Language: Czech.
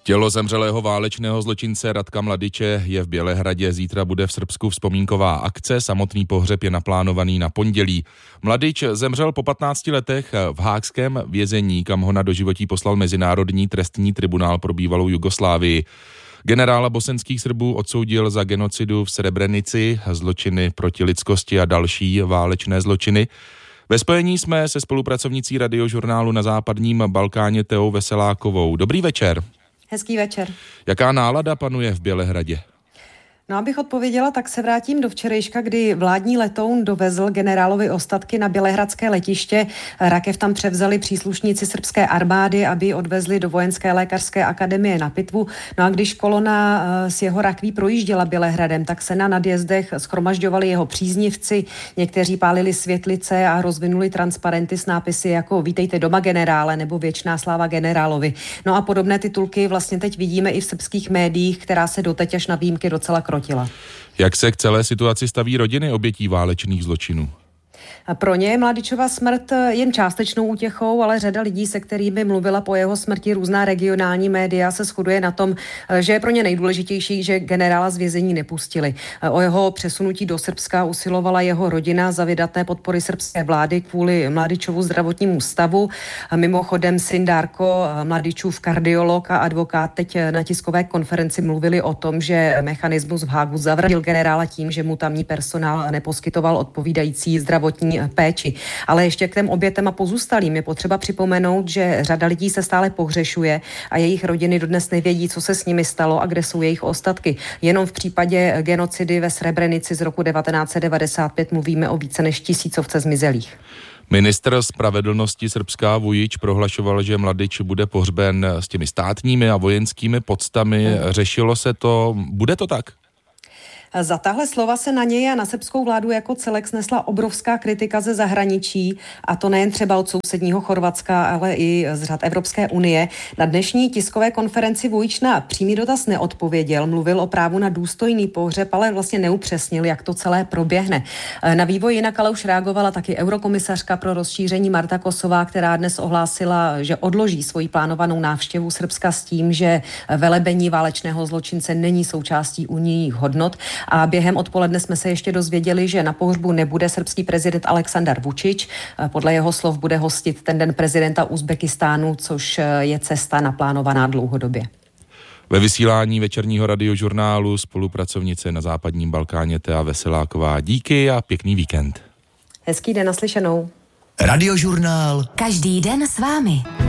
Tělo zemřelého válečného zločince Radka Mladiče je v Bělehradě, zítra bude v Srbsku vzpomínková akce, samotný pohřeb je naplánovaný na pondělí. Mladič zemřel po 15 letech v haagském vězení, kam ho na doživotí poslal Mezinárodní trestní tribunál pro bývalou Jugoslávii. Generála bosenských Srbů odsoudil za genocidu v Srebrenici, zločiny proti lidskosti a další válečné zločiny. Ve spojení jsme se spolupracovnicí Radiožurnálu na západním Balkáně Teou Veselákovou. Dobrý večer. Hezký večer. Jaká nálada panuje v Bělehradě? No, abych odpověděla, tak se vrátím do včerejška, kdy vládní letoun dovezl generálovi ostatky na bělehradské letiště. Rakev tam převzali příslušníci srbské armády, aby ji odvezli do vojenské lékařské akademie na pitvu. No a když kolona z jeho rakví projížděla Bělehradem, tak se na nadjezdech shromažďovali jeho příznivci, někteří pálili světlice a rozvinuli transparenty s nápisy jako Vítejte doma generále nebo Věčná sláva generálovi. No a podobné titulky vlastně teď vidíme i v srbských médiích, která se doteď až na výjimky docela krotila. Jak se k celé situaci staví rodiny obětí válečných zločinů? Pro ně je Mladičova smrt jen částečnou útěchou, ale řada lidí, se kterými mluvila po jeho smrti různá regionální média, se shoduje na tom, že je pro ně nejdůležitější, že generála z vězení nepustili. O jeho přesunutí do Srbska usilovala jeho rodina za vydatné podpory srbské vlády kvůli Mladičovu zdravotnímu stavu. Mimochodem syn Darko, Mladičův kardiolog a advokát, teď na tiskové konferenci mluvili o tom, že mechanismus v Haagu zavraždil generála tím, že mu tamní personál neposkytoval odpovídající zdravotní péči. Ale ještě k těm obětem a pozůstalým je potřeba připomenout, že řada lidí se stále pohřešuje a jejich rodiny dodnes nevědí, co se s nimi stalo a kde jsou jejich ostatky. Jenom v případě genocidy ve Srebrenici z roku 1995 mluvíme o více než 1000 zmizelých. Ministr spravedlnosti Srbska Vujić prohlašoval, že Mladič bude pohřben s těmi státními a vojenskými poctami. Řešilo se to? Bude to tak? Za tahle slova se na něj a na srbskou vládu jako celek snesla obrovská kritika ze zahraničí, a to nejen třeba od sousedního Chorvatska, ale i z řad Evropské unie. Na dnešní tiskové konferenci Vujić na přímý dotaz neodpověděl, mluvil o právu na důstojný pohřeb, ale vlastně neupřesnil, jak to celé proběhne. Na vývoj jinak ale už reagovala taky eurokomisařka pro rozšíření Marta Kosová, která dnes ohlásila, že odloží svoji plánovanou návštěvu Srbska s tím, že velebení válečného zločince není součástí unijních hodnot. A během odpoledne jsme se ještě dozvěděli, že na pohřbu nebude srbský prezident Aleksandar Vučić. Podle jeho slov bude hostit ten den prezidenta Uzbekistánu, což je cesta naplánovaná dlouhodobě. Ve vysílání večerního Radiožurnálu spolupracovnice na západním Balkáně Tea Veseláková. Díky a pěkný víkend. Hezký den, naslyšenou. Radiožurnál. Každý den s vámi.